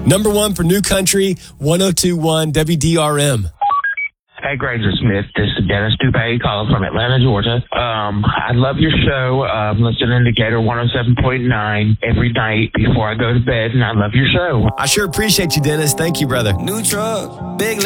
Number one for New Country, 102.1 WDRM. Hey, Granger Smith. This is Dennis Dubé calling from Atlanta, Georgia. I love your show. I'm listening to Gator 107.9 every night before I go to bed, and I love your show. I sure appreciate you, Dennis. Thank you, brother. New truck, big